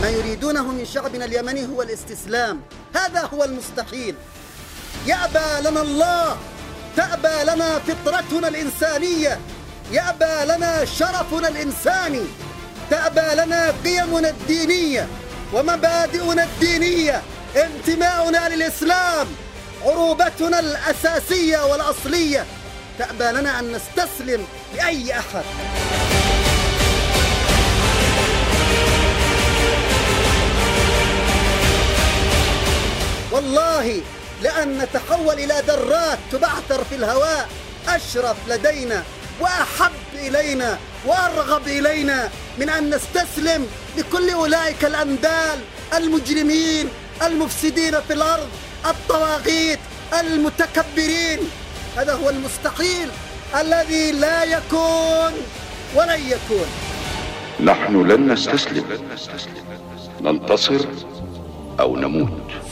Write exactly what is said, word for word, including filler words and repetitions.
ما يريدونه من شعبنا اليمني هو الاستسلام، هذا هو المستحيل. يأبى لنا الله، تأبى لنا فطرتنا الإنسانية، يأبى لنا شرفنا الإنساني، تأبى لنا قيمنا الدينية ومبادئنا الدينية، انتماؤنا للإسلام، عروبتنا الأساسية والأصلية، تأبى لنا أن نستسلم لأي أحد. والله لأن نتحول إلى ذرات تبعثر في الهواء أشرف لدينا وأحب إلينا وأرغب إلينا من أن نستسلم لكل أولئك الأندال المجرمين المفسدين في الأرض، الطواغيت المتكبرين. هذا هو المستحيل الذي لا يكون ولن يكون. نحن لن نستسلم، ننتصر أو نموت.